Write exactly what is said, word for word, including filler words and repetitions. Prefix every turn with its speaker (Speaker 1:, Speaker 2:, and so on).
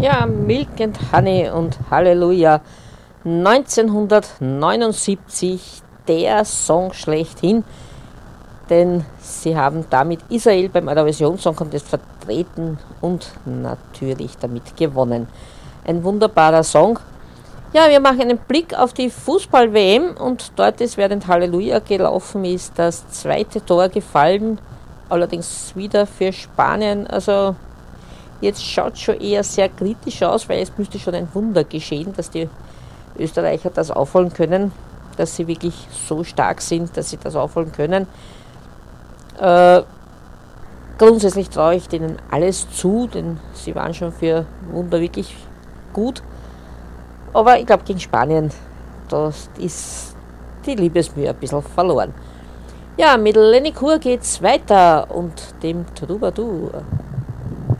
Speaker 1: Ja, Milk and Honey und Halleluja. neunzehnhundertneunundsiebzig der Song schlechthin, denn sie haben damit Israel beim Eurovision Song Contest vertreten und natürlich damit gewonnen. Ein wunderbarer Song. Ja, wir machen einen Blick auf die Fußball-W M und dort ist, während Halleluja gelaufen ist, das zweite Tor gefallen, allerdings wieder für Spanien. Also jetzt schaut es schon eher sehr kritisch aus, weil es müsste schon ein Wunder geschehen, dass die Österreicher das aufholen können, dass sie wirklich so stark sind, dass sie das aufholen können. Äh, grundsätzlich traue ich denen alles zu, denn sie waren schon für Wunder wirklich gut. Aber ich glaube, gegen Spanien, da ist die Liebesmühe ein bisschen verloren. Ja, mit Lenny Kur geht's weiter und dem Troubadour.